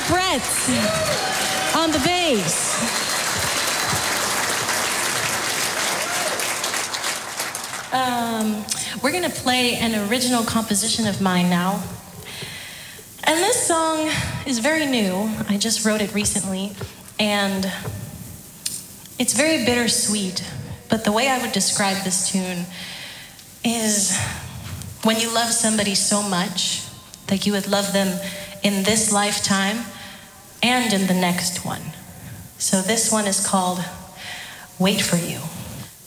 Brett on the bass. We're gonna play an original composition of mine now. And this song is very new. I just wrote it recently, and it's very bittersweet. But the way I would describe this tune is when you love somebody so much that you would love them in this lifetime and in the next one. So this one is called Wait for You.